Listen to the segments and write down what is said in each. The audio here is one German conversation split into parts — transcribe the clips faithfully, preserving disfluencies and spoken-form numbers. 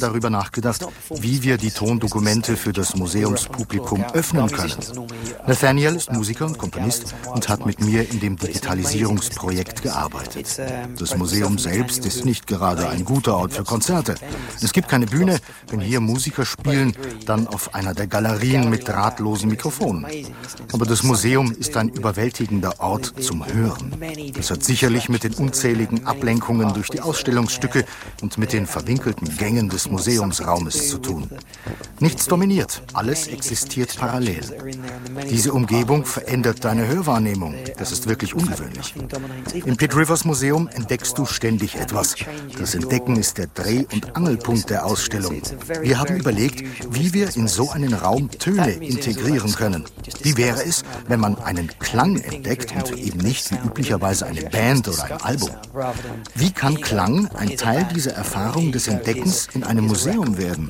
darüber nachgedacht, wie wir die Tondokumente für das Museumspublikum öffnen können. Nathaniel ist Musiker und Komponist und hat mit mir in dem Digitalisierungsprojekt gearbeitet. Das Museum selbst ist nicht gerade ein guter Ort für Konzerte. Es gibt keine Bühne, wenn hier Musiker spielen, dann auf einer der Galerien mit drahtlosen Mikrofonen. Aber das Museum ist ein überwältigender Ort zum Hören. Es hat sicherlich mit den unzähligen Ablenkungen durch die Ausstellungsstücke und mit den verwinkelten Gängen des Museumsraumes zu tun. Nichts dominiert, alles existiert parallel. Diese Umgebung verändert deine Hörwahrnehmung. Das ist wirklich ungewöhnlich. Im Pitt Rivers Museum entdeckst du ständig etwas. Das Entdecken ist der Dreh- und Angelpunkt der Ausstellung. Wir haben überlegt, wie wir in so einen Raum Töne integrieren können. Wie wäre es, wenn man einen Klang entdeckt und eben nicht wie üblicherweise eine Band oder ein Album? Wie kann Klang ein Teil dieser Erfahrung des Entdeckens in einem Museum werden?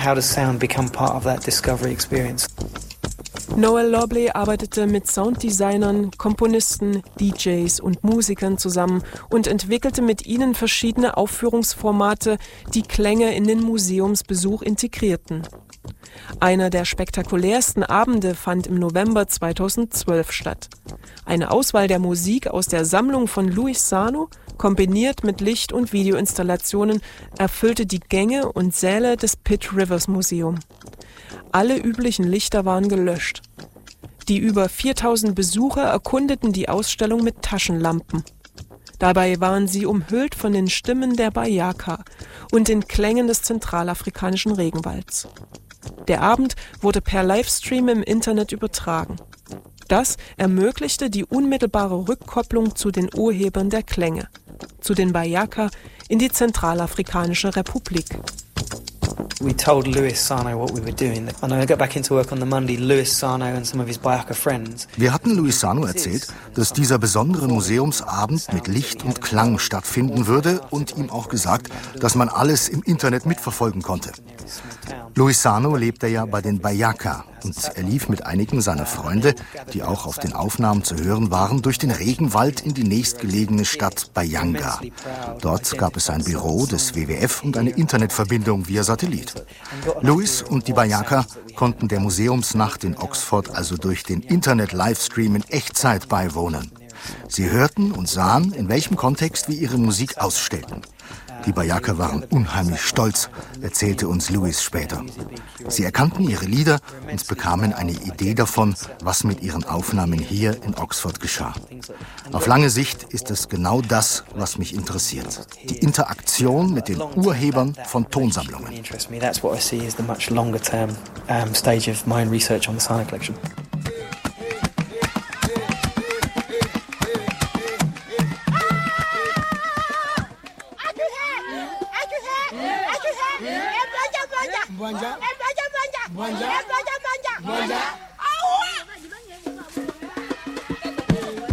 Noel Lobley arbeitete mit Sounddesignern, Komponisten, D Js und Musikern zusammen und entwickelte mit ihnen verschiedene Aufführungsformate, die Klänge in den Museumsbesuch integrierten. Einer der spektakulärsten Abende fand im November zweitausendzwölf statt. Eine Auswahl der Musik aus der Sammlung von Louis Sano, kombiniert mit Licht- und Videoinstallationen, erfüllte die Gänge und Säle des Pitt Rivers Museum. Alle üblichen Lichter waren gelöscht. Die über viertausend Besucher erkundeten die Ausstellung mit Taschenlampen. Dabei waren sie umhüllt von den Stimmen der Bayaka und den Klängen des zentralafrikanischen Regenwalds. Der Abend wurde per Livestream im Internet übertragen. Das ermöglichte die unmittelbare Rückkopplung zu den Urhebern der Klänge, zu den Bayaka in die Zentralafrikanische Republik. We told Louis Sano what we were doing. And I got back into work on the Monday. Louis Sano and some of his Bayaka friends. Wir hatten Louis Sano erzählt, dass dieser besondere Museumsabend mit Licht und Klang stattfinden würde und ihm auch gesagt, dass man alles im Internet mitverfolgen konnte. Louis Sano lebte ja bei den Bayaka und er lief mit einigen seiner Freunde, die auch auf den Aufnahmen zu hören waren, durch den Regenwald in die nächstgelegene Stadt Bayanga. Dort gab es ein Büro des W W F und eine Internetverbindung via Satellit. Louis und die Bayaka konnten der Museumsnacht in Oxford also durch den Internet-Livestream in Echtzeit beiwohnen. Sie hörten und sahen, in welchem Kontext wir ihre Musik ausstellten. Die Bayaka waren unheimlich stolz, erzählte uns Louis später. Sie erkannten ihre Lieder und bekamen eine Idee davon, was mit ihren Aufnahmen hier in Oxford geschah. Auf lange Sicht ist es genau das, was mich interessiert. Die Interaktion mit den Urhebern von Tonsammlungen. Banja, banja, banja, banja, banja, banja, banja, banja.